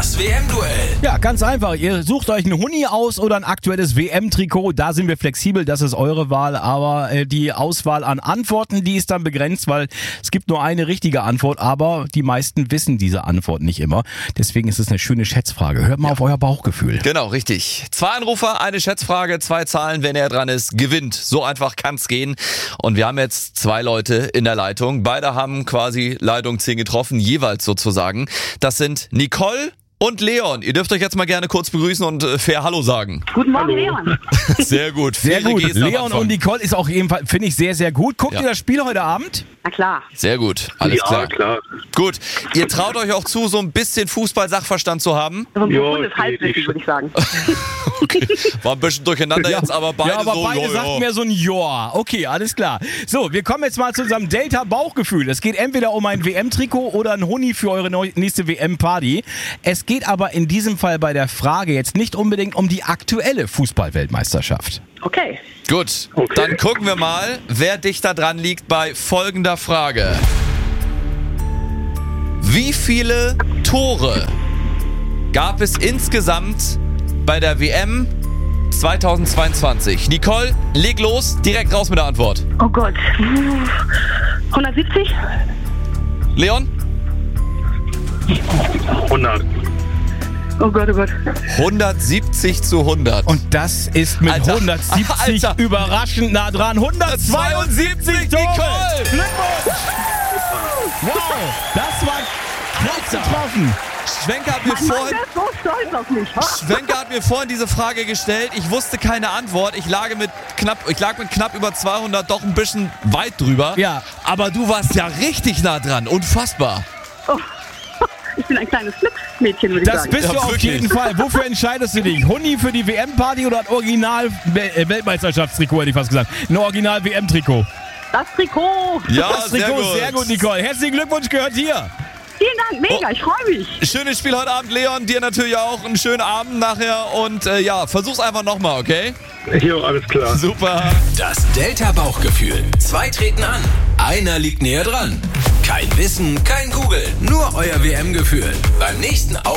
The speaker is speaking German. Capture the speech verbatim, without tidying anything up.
Das W M-Duell. Ja, ganz einfach. Ihr sucht euch einen Huni aus oder ein aktuelles W M-Trikot. Da sind wir flexibel, das ist eure Wahl. Aber äh, die Auswahl an Antworten, die ist dann begrenzt, weil es gibt nur eine richtige Antwort. Aber die meisten wissen diese Antwort nicht immer. Deswegen ist es eine schöne Schätzfrage. Hört mal ja. auf euer Bauchgefühl. Genau, richtig. Zwei Anrufer, eine Schätzfrage, zwei Zahlen. Wer näher dran ist, gewinnt. So einfach kann's gehen. Und wir haben jetzt zwei Leute in der Leitung. Beide haben quasi Leitung zehn getroffen, jeweils sozusagen. Das sind Nicole und Leon. Ihr dürft euch jetzt mal gerne kurz begrüßen und äh, fair Hallo sagen. Guten Morgen, Hallo. Leon. Sehr gut. Sehr Faire gut. Gesten am Leon Anfang. und Nicole ist auch ebenfalls, finde ich, sehr, sehr gut. Guckt Ja. ihr das Spiel heute Abend? Na klar. Sehr gut. Alles Ja, klar. klar. Gut. Ihr traut euch auch zu, so ein bisschen Fußball-Sachverstand zu haben? So ein Ja, gefundenes ich- Halbwissen, ich- würde ich sagen. Okay. War ein bisschen durcheinander jetzt, aber beide ja, aber so. beide jo, jo. sagten mir so ein Ja. Okay, alles klar. So, wir kommen jetzt mal zu unserem Delta-Bauchgefühl. Es geht entweder um ein W M-Trikot oder ein Huni für eure neu- nächste W M-Party. Es geht aber in diesem Fall bei der Frage jetzt nicht unbedingt um die aktuelle Fußball-Weltmeisterschaft. Okay. Gut, Okay. dann gucken wir mal, wer dichter dran liegt bei folgender Frage. Wie viele Tore gab es insgesamt bei der W M zweitausendzweiundzwanzig? Nicole, leg los, direkt raus mit der Antwort. Oh Gott. hundertsiebzig? Leon? hundert. Oh Gott, oh Gott. hundertsiebzig zu hundert. Und das ist mit Alter. hundertsiebzig Alter. überraschend nah dran. hundertzweiundsiebzig Tore! Nicole! Glückwunsch! Wow, das war krass getroffen. Schwenker hat mir Mein Mann vorhin... ist so stolz auf mich. Schwenker hat mir vorhin diese Frage gestellt. Ich wusste keine Antwort. Ich lag mit knapp, ich lag mit knapp über zweihundert, doch ein bisschen weit drüber. Ja. Aber du warst ja richtig nah dran. Unfassbar. Oh. Ich bin ein kleines Glücksmädchen, würde ich Das sagen. bist du Ja, auf wirklich. jeden Fall. Wofür entscheidest du dich? Huni für die W M-Party oder ein Original-Weltmeisterschaftstrikot, hätte ich fast gesagt. Ein Original-W M-Trikot. Das Trikot. Ja, Das Trikot, sehr gut, Nicole. Herzlichen Glückwunsch, gehört hier. Vielen Dank, mega, ich freue mich. Schönes Spiel heute Abend, Leon. Dir natürlich auch einen schönen Abend nachher. Und äh, ja, versuch's einfach nochmal, okay? Jo, alles klar. Super. Das Delta-Bauchgefühl. Zwei treten an. Einer liegt näher dran. Kein Wissen, kein Googeln. Nur euer W M-Gefühl. Beim nächsten